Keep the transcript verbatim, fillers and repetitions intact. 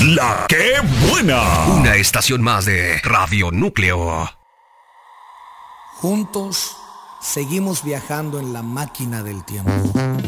La que buena. Una estación más de Radio Núcleo. Juntos seguimos viajando en la máquina del tiempo.